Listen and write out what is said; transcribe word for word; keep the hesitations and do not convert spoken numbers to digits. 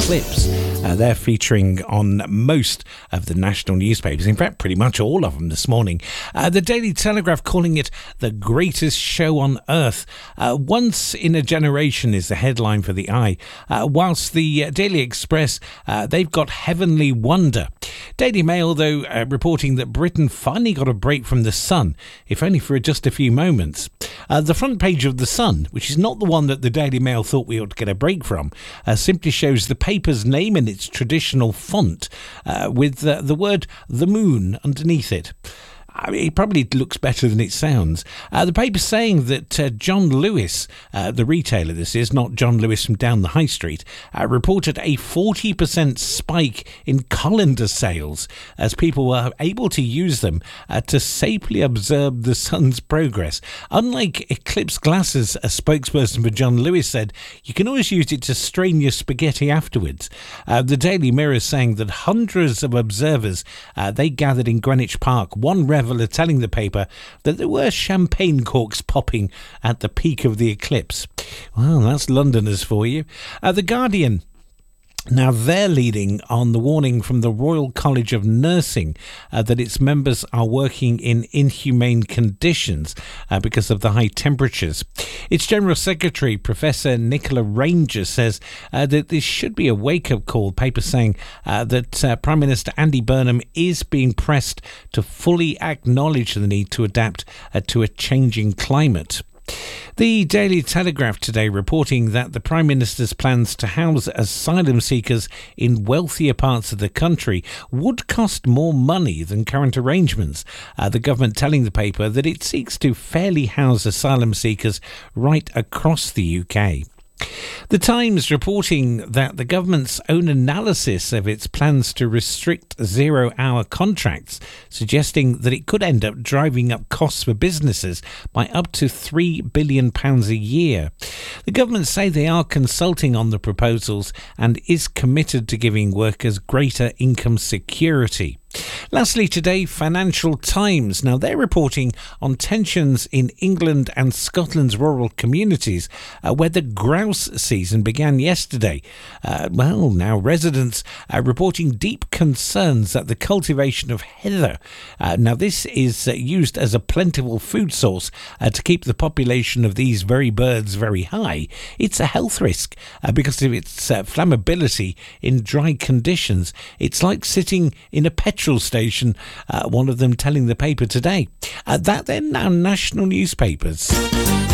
eclipse. Uh, they're featuring on most of the national newspapers, in fact pretty much all of them this morning. Uh, the Daily Telegraph calling it the greatest show on earth. Uh, once in a generation is the headline for the Eye, uh, whilst the uh, Daily Express, uh, they've got Heavenly Wonder. Daily Mail, though, uh, reporting that Britain finally got a break from the sun, if only for just a few moments. Uh, the front page of The Sun, which is not the one that the Daily Mail thought we ought to get a break from, uh, simply shows the paper's name in its traditional font uh, with uh, the word The Moon underneath it. I mean, it probably looks better than it sounds. Uh, the paper's saying that uh, John Lewis, uh, the retailer this is, not John Lewis from down the high street, uh, reported a forty percent spike in colander sales as people were able to use them uh, to safely observe the sun's progress. Unlike eclipse glasses, a spokesperson for John Lewis said, you can always use it to strain your spaghetti afterwards. Uh, the Daily Mirror saying that hundreds of observers, uh, they gathered in Greenwich Park, one reveller telling the paper that there were champagne corks popping at the peak of the eclipse. Well, that's Londoners for you. Uh, the Guardian. Now, they're leading on the warning from the Royal College of Nursing uh, that its members are working in inhumane conditions uh, because of the high temperatures. Its General Secretary, Professor Nicola Ranger, says uh, that this should be a wake-up call, paper saying uh, that uh, Prime Minister Andy Burnham is being pressed to fully acknowledge the need to adapt uh, to a changing climate. The Daily Telegraph today reporting that the Prime Minister's plans to house asylum seekers in wealthier parts of the country would cost more money than current arrangements. Uh, the government telling the paper that it seeks to fairly house asylum seekers right across the U K. The Times reporting that the government's own analysis of its plans to restrict zero-hour contracts, suggesting that it could end up driving up costs for businesses by up to three billion pounds a year. The government say they are consulting on the proposals and is committed to giving workers greater income security. Lastly today, Financial Times. Now, they're reporting on tensions in England and Scotland's rural communities uh, where the grouse season began yesterday. Uh, well, now residents are reporting deep concerns that the cultivation of heather, uh, now this is uh, used as a plentiful food source uh, to keep the population of these very birds very high. It's a health risk uh, because of its uh, flammability in dry conditions. It's like sitting in a petrol station, uh, one of them telling the paper today. Uh, that then now national newspapers.